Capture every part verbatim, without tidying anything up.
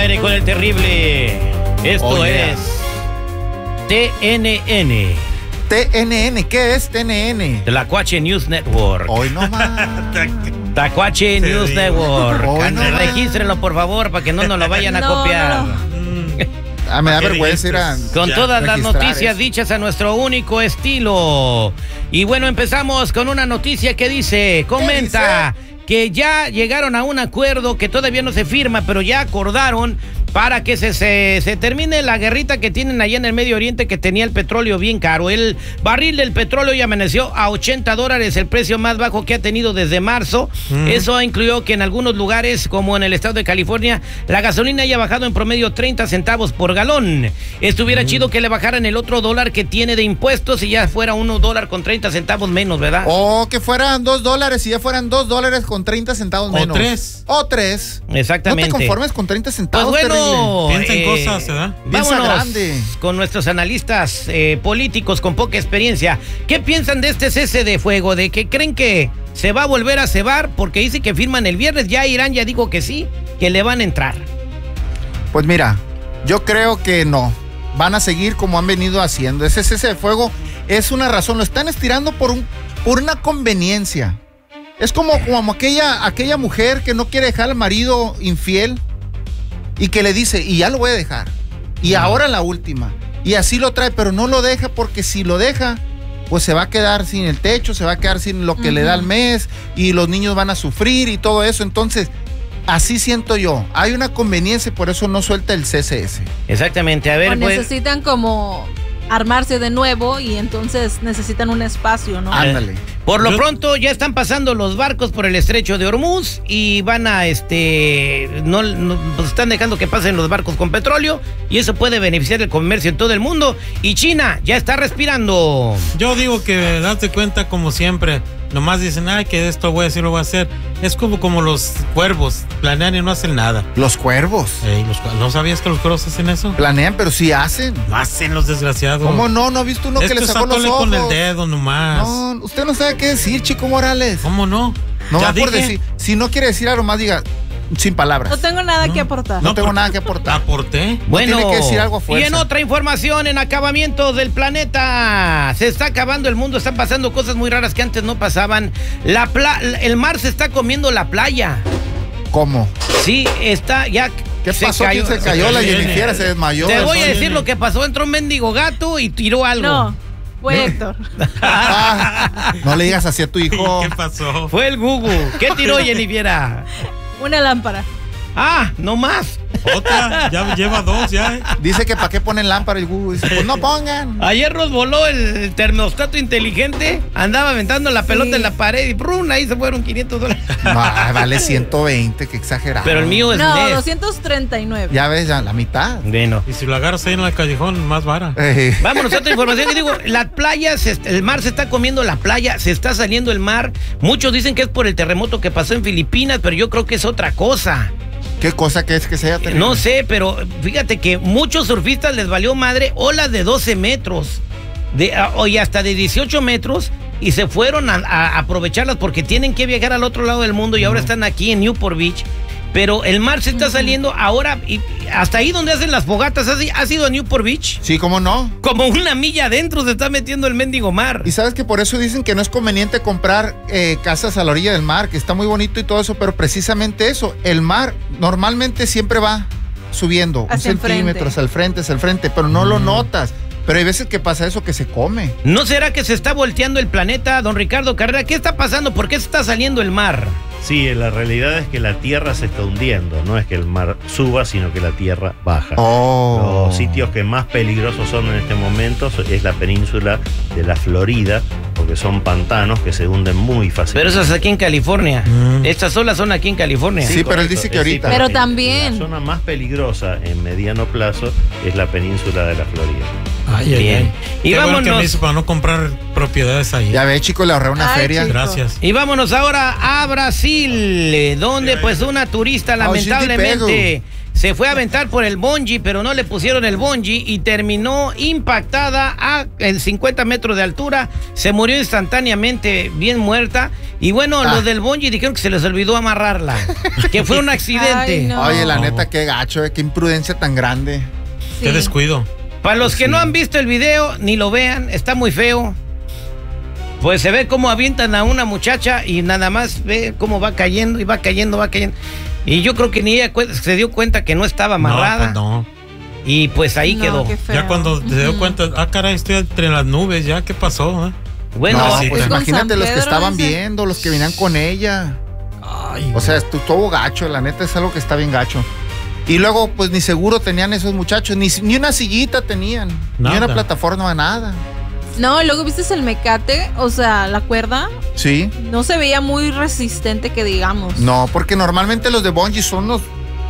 aire con el terrible. Esto oh, yeah. es T N N. T N N, ¿qué es T N N? Tlacuache News Network. Hoy no más. Tlacuache News digo. Network. Hoy no Regístrenlo, por favor, para que no nos lo vayan a no, copiar. No. Ah, me da vergüenza ir a Con todas las noticias eso. dichas a nuestro único estilo. Y bueno, empezamos con una noticia que dice, comenta que ya llegaron a un acuerdo que todavía no se firma, pero ya acordaron para que se, se, se termine la guerrita que tienen allá en el Medio Oriente, que tenía el petróleo bien caro. El barril del petróleo ya amaneció a ochenta dólares, el precio más bajo que ha tenido desde marzo. Mm. Eso incluyó que en algunos lugares, como en el estado de California, la gasolina haya bajado en promedio treinta centavos por galón. Estuviera mm. chido que le bajaran el otro dólar que tiene de impuestos y ya fuera uno dólar con treinta centavos menos, ¿verdad? O que fueran dos dólares y ya fueran dos dólares con treinta centavos menos. O tres. O tres. Exactamente. No te conformes con treinta centavos. Pues bueno, piensa en eh, cosas, ¿verdad? Vámonos grande. con nuestros analistas eh, políticos con poca experiencia. ¿Qué piensan de este cese de fuego? ¿De que creen que se va a volver a cebar? Porque dice que firman el viernes. Ya Irán ya dijo que sí, que le van a entrar. Pues mira, yo creo que no. Van a seguir como han venido haciendo. Ese cese de fuego es una razón. Lo están estirando por, un, por una conveniencia. Es como, como aquella, aquella mujer que no quiere dejar al marido infiel y que le dice, y ya lo voy a dejar, y no. ahora la última, y así lo trae, pero no lo deja porque si lo deja, pues se va a quedar sin el techo, se va a quedar sin lo que uh-huh. le da al mes, y los niños van a sufrir y todo eso. Entonces, así siento yo, hay una conveniencia, por eso no suelta el C C S. Exactamente, a ver, o pues, necesitan como armarse de nuevo y entonces necesitan un espacio, ¿no? Ándale. Por lo pronto ya están pasando los barcos por el estrecho de Hormuz y van a, este, no, no pues están dejando que pasen los barcos con petróleo y eso puede beneficiar el comercio en todo el mundo. Y China ya está respirando. Yo digo que date cuenta como siempre, nomás dicen, ay, que esto voy a decir, lo voy a hacer. Es como, como los cuervos, planean y no hacen nada. Los cuervos. Ey, los, ¿no sabías que los cuervos hacen eso? Planean, pero sí hacen. No hacen los desgraciados. ¿Cómo no? ¿No ha visto uno es que, que le sacó los ojos? Con el dedo nomás. No, usted no sabe qué decir, Chico Morales. ¿Cómo no? No va por decir. Si no quiere decir algo más, diga sin palabras. No tengo nada no. que aportar. No, no tengo nada que aportar. ¿Aporté? Bueno, no tiene que decir algo a fuerza. Y en otra información, en acabamientos del planeta, se está acabando el mundo, están pasando cosas muy raras que antes no pasaban. La pla el mar se está comiendo la playa. ¿Cómo? Sí, está ya. ¿Qué se pasó? Cayó, ¿Quién se cayó? Se la Jennifer se desmayó. Te voy a decir lo que pasó. Entró un mendigo gato y tiró algo. No, fue Héctor. Ah, no le digas así a tu hijo. ¿Qué pasó? Fue el Gugu. ¿Qué tiró, Jennifer? Una lámpara. Ah, no más. Otra, ya lleva dos ya. ¿eh? Dice que para qué ponen lámpara el Google. Dice, pues no pongan. Ayer nos voló el termostato inteligente. Andaba aventando la pelota sí. en la pared y ¡brum! Ahí se fueron quinientos dólares. No, vale ciento veinte, qué exagerado. Pero el mío es No, N E S. doscientos treinta y nueve. Ya ves, ya la mitad. Bueno. Y si lo agarras ahí en el callejón, más vara. Eh. Vámonos a otra información que digo, la playa, se, el mar se está comiendo la playa, se está saliendo el mar. Muchos dicen que es por el terremoto que pasó en Filipinas, pero yo creo que es otra cosa. ¿Qué cosa que es que sea terrible? No sé, pero fíjate que muchos surfistas les valió madre olas de doce metros de, y hasta de dieciocho metros y se fueron a, a aprovecharlas porque tienen que viajar al otro lado del mundo y uh-huh. ahora están aquí en Newport Beach. Pero el mar se está uh-huh. saliendo ahora y hasta ahí donde hacen las fogatas. ¿Has ido a Newport Beach? Sí, ¿cómo no? Como una milla adentro se está metiendo el mendigo mar. Y sabes que por eso dicen que no es conveniente comprar eh, casas a la orilla del mar, que está muy bonito y todo eso, pero precisamente eso, el mar normalmente siempre va subiendo hacia un centímetro hacia el frente, hacia el frente, pero no mm. lo notas. Pero hay veces que pasa eso que se come. ¿No será que se está volteando el planeta, don Ricardo Carrera? ¿Qué está pasando? ¿Por qué se está saliendo el mar? Sí, la realidad es que la Tierra se está hundiendo. No es que el mar suba, sino que la Tierra baja. Oh. Los sitios que más peligrosos son en este momento es la península de la Florida, porque son pantanos que se hunden muy fácilmente. Pero eso es aquí en California. Mm. Estas olas son aquí en California. Sí, sí, pero él dice que ahorita. Pero también. La zona más peligrosa en mediano plazo es la península de la Florida. Ay, ay, Bien. ay. Y Qué vámonos. Bueno que me hizo para no comprar propiedades ahí. Ya ve, chico, le ahorré una ay, feria. chico. Gracias. Y vámonos ahora a Brasil, donde pues una turista lamentablemente se fue a aventar por el bungee, pero no le pusieron el bungee y terminó impactada a en cincuenta metros de altura. Se murió instantáneamente, bien muerta. Y bueno, ah. los del bungee dijeron que se les olvidó amarrarla, que fue un accidente. Ay, no. Oye, la neta, qué gacho, eh, qué imprudencia tan grande. Sí. Qué descuido. Para los que sí. no han visto el video, ni lo vean, está muy feo. Pues se ve cómo avientan a una muchacha y nada más ve cómo va cayendo y va cayendo, va cayendo. Y yo creo que ni ella se dio cuenta que no estaba amarrada. No, pues no. Y pues ahí no, quedó. Ya cuando se dio cuenta, ah, caray, estoy entre las nubes, ya, ¿qué pasó? ¿Eh? Bueno, no, pues imagínate los que estaban ese... viendo, los que venían con ella. Ay, o sea, estuvo gacho, la neta es algo que está bien gacho. Y luego, pues ni seguro tenían esos muchachos, ni, ni una sillita tenían, nada. Ni una plataforma, nada. No, luego viste el mecate, o sea, la cuerda. Sí. No se veía muy resistente que digamos. No, porque normalmente los de bungee son unos,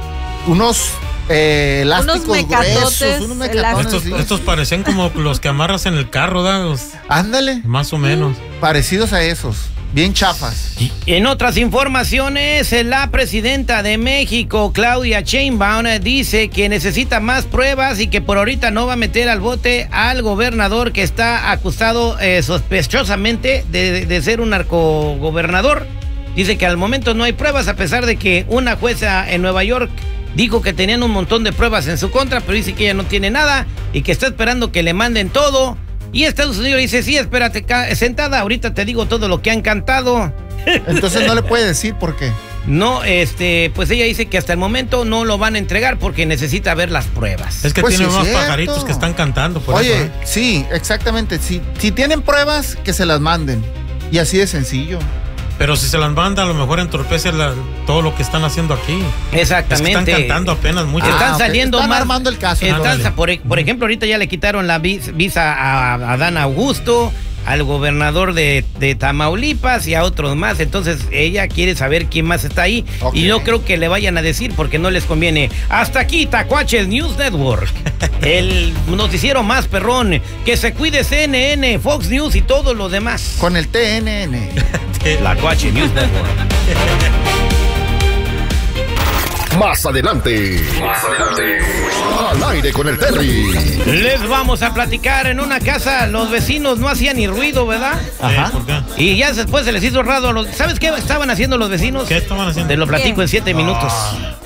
unos eh, elásticos unos mecatotes, gruesos, unos mecatotes. Estos, sí. estos parecen como los que amarras en el carro, ¿da? Ándale. Más o menos. Parecidos a esos. Bien chafas. En otras informaciones, la presidenta de México, Claudia Sheinbaum, dice que necesita más pruebas y que por ahorita no va a meter al bote al gobernador que está acusado eh, sospechosamente de, de ser un narcogobernador. Dice que al momento no hay pruebas, a pesar de que una jueza en Nueva York dijo que tenían un montón de pruebas en su contra, pero dice que ella no tiene nada y que está esperando que le manden todo. Y Estados Unidos dice, sí, espérate, sentada, ahorita te digo todo lo que han cantado. Entonces no le puede decir por qué. No, este, pues ella dice que hasta el momento no lo van a entregar porque necesita ver las pruebas. Es que pues tiene sí, unos cierto. pajaritos que están cantando por Oye, eso, ¿eh? Sí, exactamente. Si, si tienen pruebas, que se las manden. Y así de sencillo. Pero si se las manda, a lo mejor entorpece la, todo lo que están haciendo aquí. Exactamente. Es que están cantando apenas mucho. Ah, están okay. saliendo están más. armando el caso. Están, no, por, por ejemplo, ahorita ya le quitaron la visa a, a Dan Augusto, al gobernador de, de Tamaulipas y a otros más. Entonces ella quiere saber quién más está ahí. Okay. Y no creo que le vayan a decir porque no les conviene. Hasta aquí, Tacuaches News Network. El noticiero más perrón. Que se cuide C N N, Fox News y todo lo demás. Con el T N N. La Tacuaches News Network. Más adelante. Más adelante. Al aire con el Terry. Les vamos a platicar en una casa. Los vecinos no hacían ni ruido, ¿verdad? Ajá. ¿Por qué? Y ya después se les hizo raro. Los... ¿Sabes qué estaban haciendo los vecinos? ¿Qué estaban haciendo? Te lo platico ¿Qué? en siete minutos. Ah.